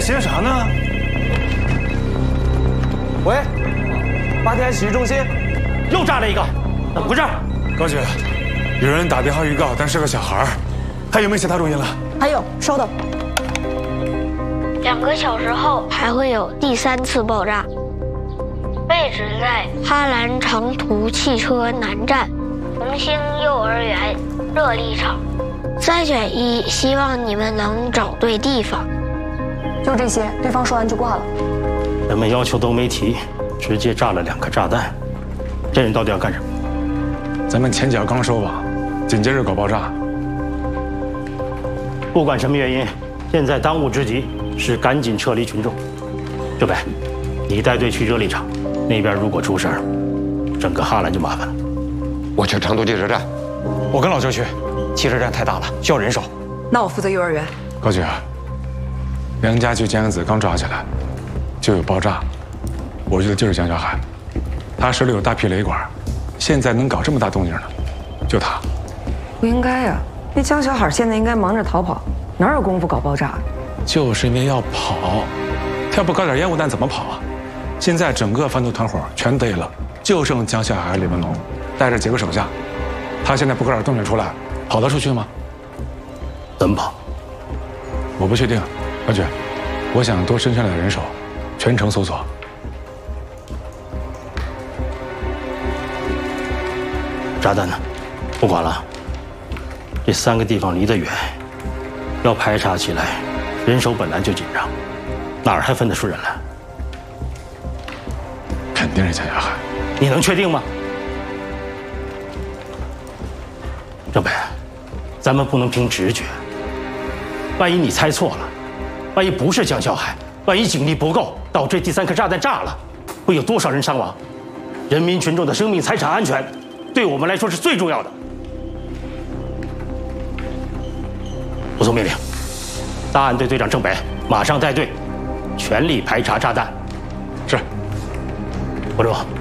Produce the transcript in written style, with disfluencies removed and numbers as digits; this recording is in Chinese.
写啥呢？ 喂，8天洗浴中心又炸了一个，怎么回事？ 高局，有人打电话预告，但是个小孩，还有没有其他录音了？ 还有，稍等。 2个小时后还会有第3次爆炸，位置在哈兰长途汽车南站红星幼儿园热力场。3选1，希望你们能找对地方。 就这些，对方说完就挂了。 人们要求都没提，直接炸了2颗炸弹，这人到底要干什么？ 咱们前脚刚收网，紧接着搞爆炸。 不管什么原因，现在当务之急是赶紧撤离群众。郑北，你带队去热力场，那边如果出事儿，整个哈兰就麻烦了。 我去长途汽车站。 我跟老周去，汽车站太大了，需要人手。 那我负责幼儿园。 高局，梁家驹江阳子刚抓起来，就有爆炸，我觉得就是江小海，他手里有大批雷管，现在能搞这么大动静呢，就他。 不应该呀，那江小海现在应该忙着逃跑，哪有功夫搞爆炸？ 就是因为要跑，他要不搞点烟雾弹怎么跑啊？现在整个贩毒团伙全逮了，就剩江小海、李文龙带着几个手下，他现在不搞点动静出来，跑得出去吗？ 怎么跑？ 我不确定，高局，我想多伸上点人手，全程搜索。 炸弹呢？不管了，这3个地方离得远，要排查起来，人手本来就紧张，哪儿还分得出人来？ 肯定是江小海。 你能确定吗？郑北，咱们不能凭直觉。万一你猜错了，万一不是江小海，万一警力不够，导致第3颗炸弹炸了，会有多少人伤亡？人民群众的生命财产安全，对我们来说是最重要的。服从命令，大案队队长郑北马上带队，全力排查炸弹。 是。 国忠。